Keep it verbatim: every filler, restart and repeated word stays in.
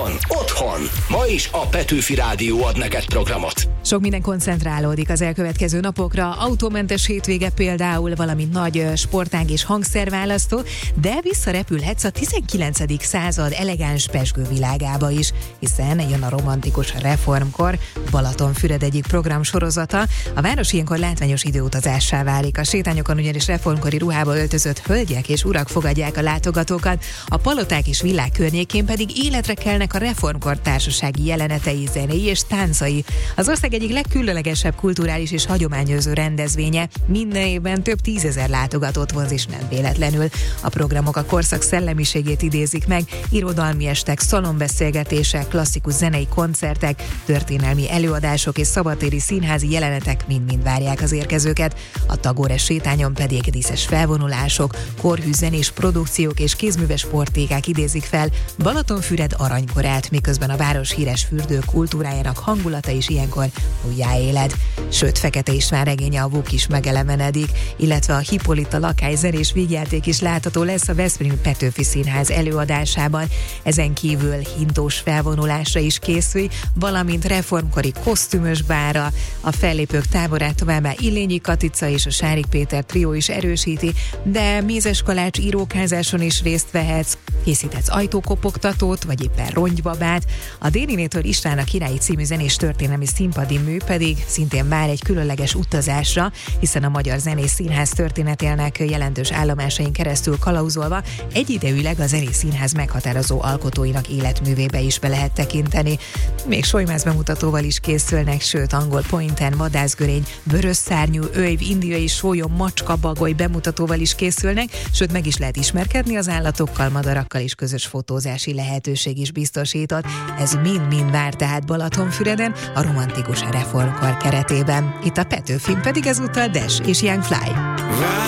Kocsiban, otthon. Ma is a Petőfi Rádió ad neked programot. Sok minden koncentrálódik az elkövetkező napokra, autómentes hétvége például, valamint nagy sportág és hangszerválasztó, de visszarepülhetsz a tizenkilencedik század elegáns pezsgő világába is, hiszen jön a romantikus reformkor, Balatonfüred egyik programsorozata. A város ilyenkor látványos időutazássá válik. A sétányokon ugyanis reformkori ruhába öltözött hölgyek és urak fogadják a látogatókat, a paloták és villák környékén pedig életre kelnek a reformkor társasági jelenetei, zenei és táncai. Az ország egyik legkülönlegesebb kulturális és hagyományőrző rendezvénye, minden évben több tízezer látogatót vonz, és nem véletlenül. A programok a korszak szellemiségét idézik meg, irodalmi estek, szalonbeszélgetések, klasszikus zenei koncertek, történelmi előadások és szabadtéri színházi jelenetek mind-mind várják az érkezőket. A Tagore sétányon pedig díszes felvonulások, korhű zenés produkciók és kézműves portékák idézik fel Balatonfüred aranykorát, miközben a város híres fürdő kultúrájának hangulata is ilyenkor újjáéled. Sőt, Fekete István regénye, a Vuk is megelevenedik, illetve a Hippolyta lakály zenés vígjáték is látható lesz a Veszprém Petőfi Színház előadásában. Ezen kívül hintós felvonulásra is készül, valamint reformkori kosztümös bára. A fellépők táborát továbbá Illényi Katica és a Sárik Péter trió is erősíti, de Mézes Kalács írókázáson is részt vehetsz, készíthetsz ajtókopogtatót, vagy éppen rongybabát. A Déninétől István a királyi című zenés történelmi színpadi mű pedig szintén már egy különleges utazásra, hiszen a Magyar Zenés Színház történetének jelentős állomásain keresztül kalauzolva egyidejűleg a Zenés Színház meghatározó alkotóinak életművébe is be lehet tekinteni. Még solymász bemutatóval is készülnek, sőt angol pointen, vadászgörény, vörösszárnyú, öjv, indiai sólyom, macska, bagoly bemutatóval is készülnek, sőt meg is lehet ismerkedni az állatokkal, madarakkal, és közös fotózási lehetőség is biztosított. Ez mind-mind vár tehát Balatonfüreden a romantikus reformkor keretében. Itt a Petőfin pedig ezúttal Dash és Young Fly.